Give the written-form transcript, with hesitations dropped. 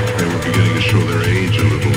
They were beginning to show their age a little